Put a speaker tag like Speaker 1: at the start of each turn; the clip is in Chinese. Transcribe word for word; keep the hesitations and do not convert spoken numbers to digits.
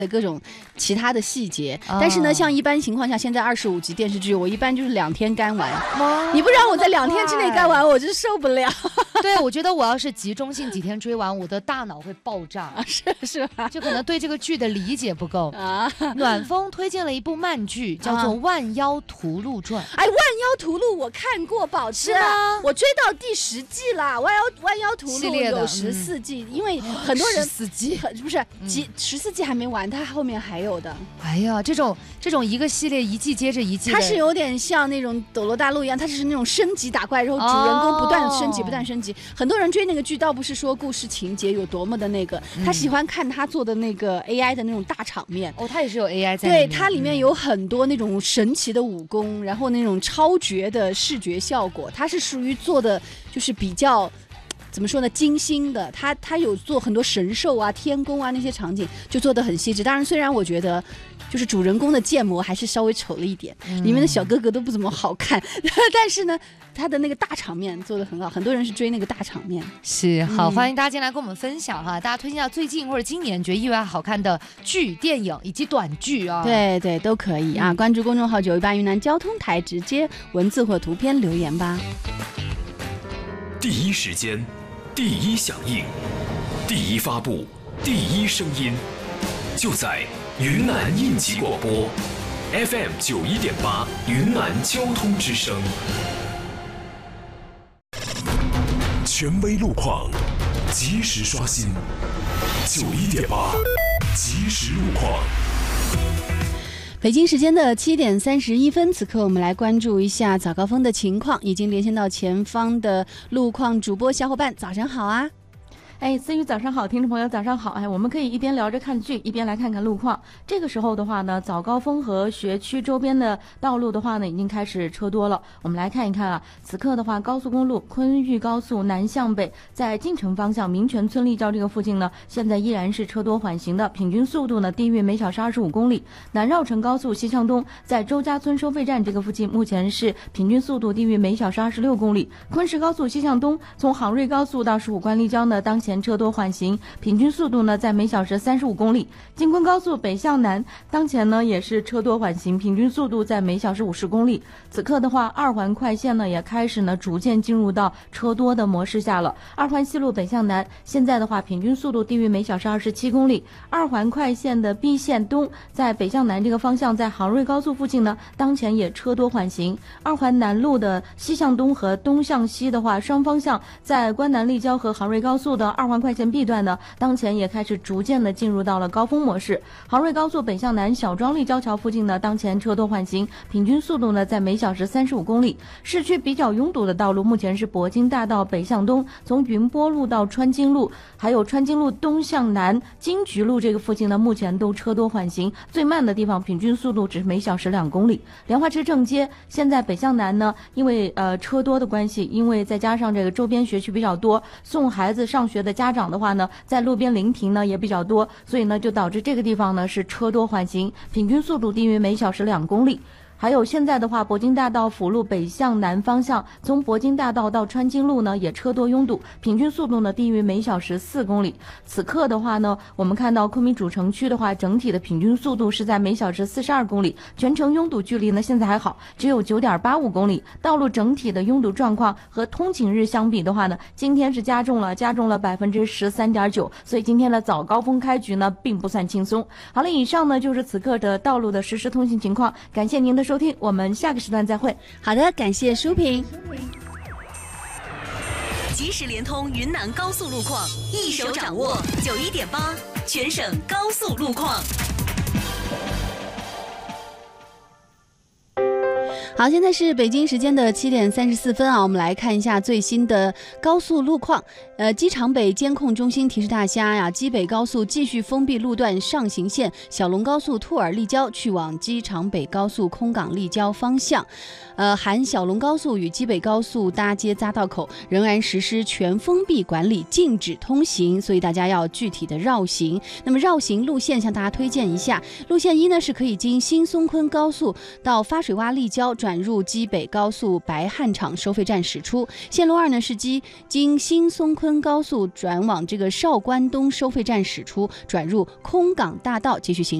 Speaker 1: 的各种其他的细节，哦、但是呢，像一般情况下，现在二十五集电视剧，我一般就是两天干完。你不让我在两天之内干完，我就受不了。
Speaker 2: 对，我觉得我要是集中性几天追完，我的大脑会爆炸，
Speaker 1: 啊、是是吧？
Speaker 2: 就可能对这个剧的理解不够啊。暖风推荐了一部慢剧，叫做《万妖屠戮传》。
Speaker 1: 哎，《万妖屠戮》我看过，宝是吗？我追到第十季了，《万妖万妖屠戮》有十四季，嗯、因为很多人
Speaker 2: 十四季
Speaker 1: 不是几十四季还没完。它后面还有的，
Speaker 2: 哎呀，这种这种一个系列一季接着一季，
Speaker 1: 它是有点像那种斗罗大陆一样，它是那种升级打怪，然后主人公不断升级，哦、不断升级。很多人追那个剧，倒不是说故事情节有多么的那个，嗯、他喜欢看他做的那个 A I 的那种大场面。
Speaker 2: 哦，它也是有 A I 在里面。
Speaker 1: 对，它里面有很多那种神奇的武功，然后那种超绝的视觉效果，它是属于做的就是比较。怎么说呢？精心的，他他有做很多神兽啊、天宫啊那些场景，就做得很细致。当然，虽然我觉得，就是主人公的建模还是稍微丑了一点，嗯、里面的小哥哥都不怎么好看，但是呢，他的那个大场面做得很好，很多人是追那个大场面。
Speaker 2: 是好，嗯、欢迎大家进来跟我们分享哈，大家推荐一下最近或者今年觉得意外好看的剧、电影以及短剧啊，
Speaker 1: 对对都可以啊。嗯、关注公众号九一八云南交通台，直接文字或图片留言吧。
Speaker 3: 第一时间。第一响应，第一发布，第一声音，就在云南应急广播 F M 九一点八云南交通之声，权威路况，及时刷新，九一点八即时路况。
Speaker 1: 北京时间的七点三十一分，此刻我们来关注一下早高峰的情况，已经连线到前方的路况主播小伙伴，早上好啊！
Speaker 4: 哎，思雨早上好，听众朋友早上好。哎，我们可以一边聊着看剧，一边来看看路况。这个时候的话呢，早高峰和学区周边的道路的话呢，已经开始车多了。我们来看一看啊，此刻的话，高速公路昆玉高速南向北，在晋城方向民权村立交这个附近呢，现在依然是车多缓行的，平均速度呢低于每小时二十五公里。南绕城高速西向东，在周家村收费站这个附近，目前是平均速度低于每小时二十六公里。昆石高速西向东，从杭瑞高速到十五关立交呢，当前前车多缓行，平均速度呢在每小时三十五公里。京昆高速北向南，当前呢也是车多缓行，平均速度在每小时五十公里。此刻的话，二环快线呢也开始呢逐渐进入到车多的模式下了。二环西路北向南，现在的话平均速度低于每小时二十七公里。二环快线的 B 线东，在北向南这个方向，在杭瑞高速附近呢，当前也车多缓行。二环南路的西向东和东向西的话，双方向在关南立交和杭瑞高速的二环快线 B 段呢，当前也开始逐渐的进入到了高峰模式。杭瑞高速北向南小庄立交桥附近呢，当前车多缓行，平均速度呢在每小时三十五公里。市区比较拥堵的道路，目前是铂金大道北向东，从云波路到川津路，还有川津路东向南金菊路这个附近呢，目前都车多缓行，最慢的地方平均速度只是每小时两公里。莲花池正街现在北向南呢，因为呃车多的关系，因为再加上这个周边学区比较多，送孩子上学的家长的话呢，在路边临停呢也比较多，所以呢就导致这个地方呢是车多缓行，平均速度低于每小时两公里。还有现在的话，铂金大道辅路北向南方向，从铂金大道到川津路呢，也车多拥堵，平均速度呢低于每小时四公里。此刻的话呢，我们看到昆明主城区的话，整体的平均速度是在每小时四十二公里，全程拥堵距离呢现在还好，只有九点八五公里。道路整体的拥堵状况和通勤日相比的话呢，今天是加重了，加重了百分之十三点九，所以今天的早高峰开局呢，并不算轻松。好了，以上呢就是此刻的道路的实时通行情况，感谢您的收听，我们下个时段再会。
Speaker 1: 好的，感谢淑萍。
Speaker 5: 即时联通云南高速路况，一手掌握九一点八全省高速路况。
Speaker 1: 好，现在是北京时间的七点三十四分啊，我们来看一下最新的高速路况。呃，机场北监控中心提示大家呀，机北高速继续封闭路段上行线，小龙高速兔儿立交去往机场北高速空港立交方向，呃，含小龙高速与机北高速搭接匝道口仍然实施全封闭管理，禁止通行，所以大家要具体的绕行。那么绕行路线向大家推荐一下，路线一呢是可以经新松昆高速到发水洼立交转转入基北高速白汉场收费站驶出。线路二呢是经经新松昆高速转往这个韶关东收费站驶出，转入空港大道继续行。